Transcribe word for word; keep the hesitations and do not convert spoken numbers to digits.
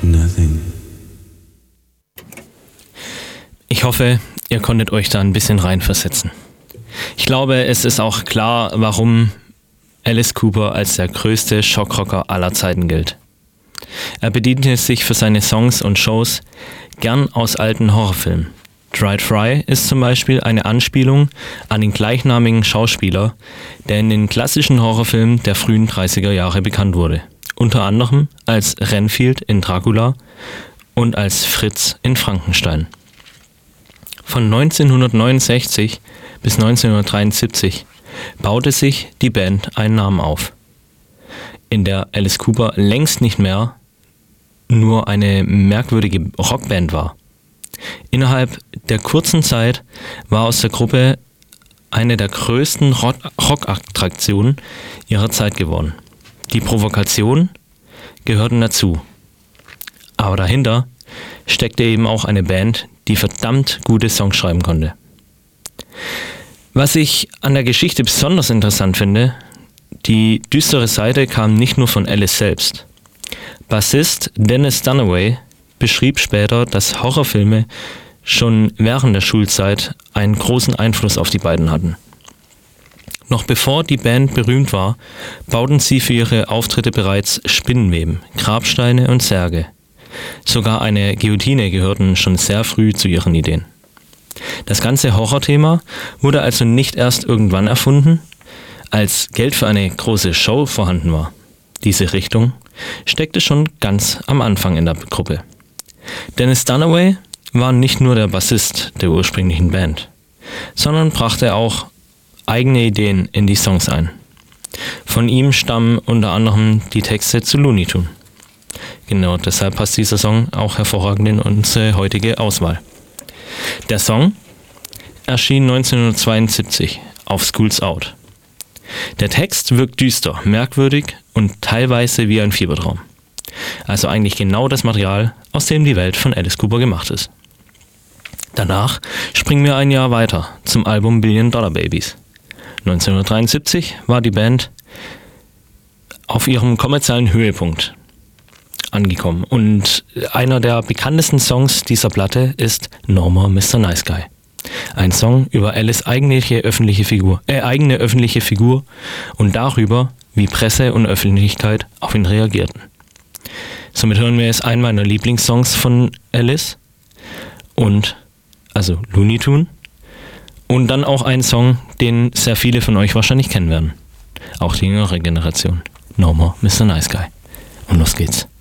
nothing. Ich hoffe, ihr konntet euch da ein bisschen reinversetzen. Ich glaube, es ist auch klar, warum Alice Cooper als der größte Schockrocker aller Zeiten gilt. Er bediente sich für seine Songs und Shows gern aus alten Horrorfilmen. Dried Fry ist zum Beispiel eine Anspielung an den gleichnamigen Schauspieler, der in den klassischen Horrorfilmen der frühen dreißiger Jahre bekannt wurde. Unter anderem als Renfield in Dracula und als Fritz in Frankenstein. Von neunzehnhundertneunundsechzig bis neunzehnhundertdreiundsiebzig baute sich die Band einen Namen auf, in der Alice Cooper längst nicht mehr nur eine merkwürdige Rockband war. Innerhalb der kurzen Zeit war aus der Gruppe eine der größten Rockattraktionen ihrer Zeit geworden. Die Provokationen gehörten dazu. Aber dahinter steckte eben auch eine Band, die verdammt gute Songs schreiben konnte. Was ich an der Geschichte besonders interessant finde, die düstere Seite kam nicht nur von Alice selbst. Bassist Dennis Dunaway beschrieb später, dass Horrorfilme schon während der Schulzeit einen großen Einfluss auf die beiden hatten. Noch bevor die Band berühmt war, bauten sie für ihre Auftritte bereits Spinnenweben, Grabsteine und Särge. Sogar eine Guillotine gehörten schon sehr früh zu ihren Ideen. Das ganze Horrorthema wurde also nicht erst irgendwann erfunden, als Geld für eine große Show vorhanden war. Diese Richtung steckte schon ganz am Anfang in der Gruppe. Dennis Dunaway war nicht nur der Bassist der ursprünglichen Band, sondern brachte auch eigene Ideen in die Songs ein. Von ihm stammen unter anderem die Texte zu Looney Tunes. Genau deshalb passt dieser Song auch hervorragend in unsere heutige Auswahl. Der Song erschien neunzehnhundertzweiundsiebzig auf Schools Out. Der Text wirkt düster, merkwürdig und teilweise wie ein Fiebertraum. Also eigentlich genau das Material, aus dem die Welt von Alice Cooper gemacht ist. Danach springen wir ein Jahr weiter zum Album Billion Dollar Babies. neunzehnhundertdreiundsiebzig war die Band auf ihrem kommerziellen Höhepunkt angekommen und einer der bekanntesten Songs dieser Platte ist No More Mister Nice Guy. Ein Song über Alice eigentliche öffentliche Figur, äh, eigene öffentliche Figur und darüber, wie Presse und Öffentlichkeit auf ihn reagierten. Somit hören wir jetzt einen meiner Lieblingssongs von Alice und also Looney Tunes und dann auch einen Song, den sehr viele von euch wahrscheinlich kennen werden. Auch die jüngere Generation. No More Mister Nice Guy. Und los geht's.